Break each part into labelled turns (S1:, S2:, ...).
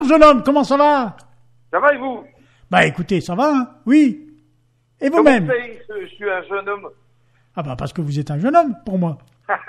S1: jeune homme, comment ça va?
S2: Ça va et vous?
S1: Bah écoutez, ça va, hein? Oui. Et
S2: Comment
S1: vous-même?
S2: vous savez que je suis un jeune homme?
S1: Ah bah parce que vous êtes un jeune homme, pour moi.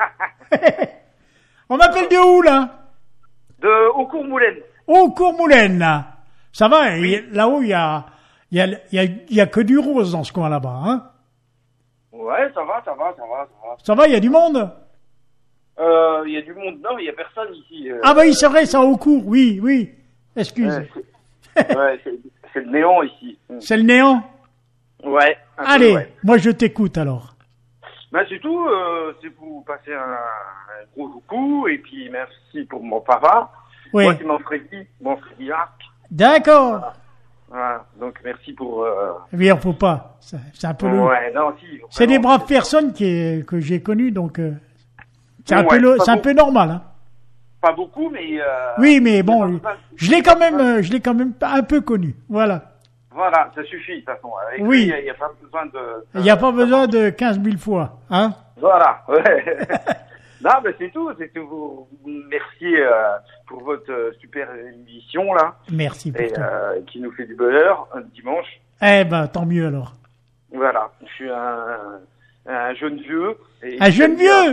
S1: On m'appelle de où, là?
S2: De Aucourt-Moulaine.
S1: Oh, Courmoulaine, là. Ça va,
S2: Oui.
S1: là-haut, il y a que du rose dans ce coin là-bas, hein?
S2: Ouais, ça va.
S1: Ça va, il y a du monde?
S2: Il y a du monde. Non, il y a personne ici.
S1: Ah bah oui, c'est vrai, ça, au cours, oui. Excuse.
S2: Ouais, c'est le néant ici.
S1: C'est le néant?
S2: Ouais. un peu,
S1: Allez,
S2: ouais.
S1: moi je t'écoute alors.
S2: Ben, c'est tout. C'est pour vous passer un gros coucou. Et puis, merci pour mon papa.
S1: Oui.
S2: Moi, c'est mon Freddy Arc.
S1: D'accord.
S2: Voilà. Donc, merci pour...
S1: Eh bien, faut pas. C'est un peu
S2: Ouais, non, si.
S1: C'est des
S2: vraiment,
S1: braves personnes que j'ai connues, donc c'est un
S2: Ouais, pas
S1: peu normal, hein.
S2: Pas beaucoup, mais...
S1: Oui, mais bon,
S2: c'est pas-
S1: je l'ai quand même un peu connu. Voilà.
S2: Voilà, ça suffit, de toute façon. Avec
S1: Oui.
S2: lui, il n'y a pas besoin de...
S1: Il n'y a pas besoin de 15 000 fois, hein.
S2: Voilà, ouais. Non, mais c'est tout. Vous remercier pour votre super émission, là.
S1: Merci pour
S2: Et
S1: toi.
S2: qui nous fait du bonheur un dimanche.
S1: Eh ben, tant mieux alors.
S2: Voilà, je suis un jeune vieux.
S1: Un jeune vieux.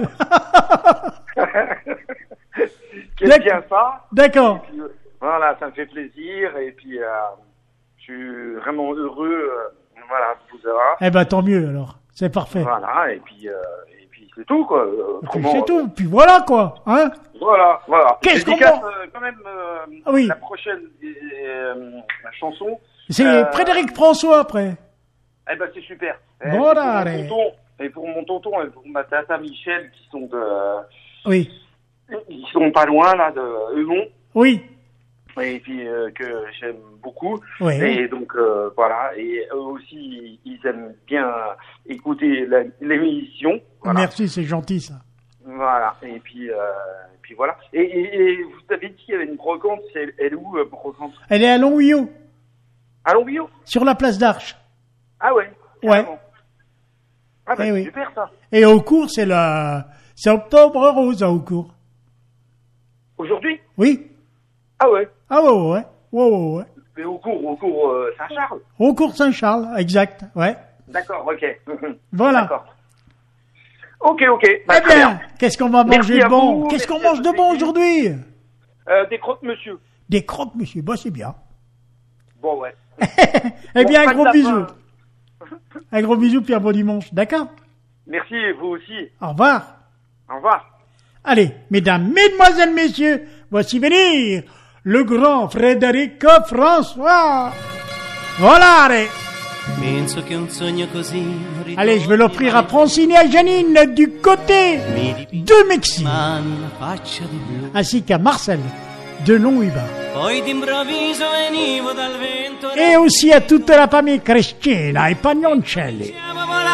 S2: Qui aime bien ça.
S1: D'accord.
S2: Et puis, voilà, ça me fait plaisir. Et puis, je suis vraiment heureux voilà, de vous avoir.
S1: Eh ben, tant mieux alors. C'est parfait.
S2: Voilà, et puis c'est tout, quoi.
S1: Puis c'est tout. Puis voilà quoi, hein.
S2: Voilà.
S1: Qu'est-ce qu'on
S2: Dédicace,
S1: mange
S2: quand même,
S1: Oui.
S2: la prochaine chanson.
S1: C'est Frédéric François après.
S2: Eh ben, c'est super.
S1: Voilà,
S2: Et pour mon tonton et pour ma tata Michel, qui sont
S1: Oui.
S2: ils sont pas loin, là, de Eumont.
S1: Oui.
S2: Et puis, que j'aime beaucoup.
S1: Oui.
S2: Et donc, voilà. Et eux aussi, ils aiment bien écouter l'émission. Voilà.
S1: Merci, c'est gentil ça.
S2: Voilà. Et puis voilà. Et vous avez dit qu'il y avait une brocante. Elle est où, brocante?
S1: Elle est à Longwio,
S2: À Longwio?
S1: sur la place d'Arche.
S2: Ah ouais.
S1: Ouais.
S2: Carrément. Ah bah,
S1: Eh
S2: c'est
S1: oui.
S2: super, ça.
S1: Et au cours, c'est Octobre Rose, à au cours.
S2: Aujourd'hui?
S1: Oui.
S2: Ah ouais.
S1: Ah ouais.
S2: Mais au cours Saint-Charles?
S1: Au cours Saint-Charles, exact, ouais.
S2: D'accord, ok.
S1: Voilà.
S2: D'accord. Ok. Bah,
S1: Eh
S2: très
S1: bien, qu'est-ce qu'on va
S2: Merci
S1: manger de
S2: à
S1: bon?
S2: vous,
S1: Qu'est-ce qu'on
S2: merci à
S1: mange de
S2: toute
S1: bon
S2: l'équipe.
S1: aujourd'hui?
S2: Des croque-monsieur.
S1: Des croques, monsieur. Bah, c'est bien.
S2: Bon, ouais.
S1: Eh bien,
S2: Bon,
S1: un
S2: pas
S1: gros
S2: de
S1: bisou.
S2: lapin.
S1: Un gros bisou, puis un bon dimanche. D'accord?
S2: Merci, et vous aussi.
S1: Au revoir.
S2: Au revoir.
S1: Allez, mesdames, mesdemoiselles, messieurs, voici venir le grand Frédéric François. Voilà, allez. Allez, je vais l'offrir à Francine et à Janine du côté de Mexique, ainsi qu'à Marcel de Longwiba. Et aussi à toute la famille Cristina et Pagnoncelli.